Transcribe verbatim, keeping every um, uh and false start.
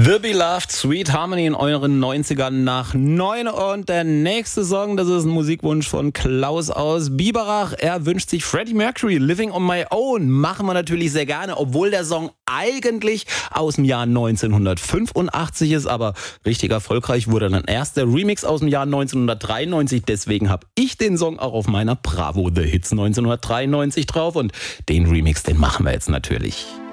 The Beloved, Sweet Harmony in euren neunzigern nach neun. Und der nächste Song, das ist ein Musikwunsch von Klaus aus Biberach. Er wünscht sich Freddie Mercury, Living on My Own. Machen wir natürlich sehr gerne, obwohl der Song eigentlich aus dem Jahr neunzehnhundertfünfundachtzig ist. Aber richtig erfolgreich wurde dann erst der Remix aus dem Jahr neunzehnhundertdreiundneunzig. Deswegen habe ich den Song auch auf meiner Bravo The Hits neunzehnhundertdreiundneunzig drauf. Und den Remix, den machen wir jetzt natürlich.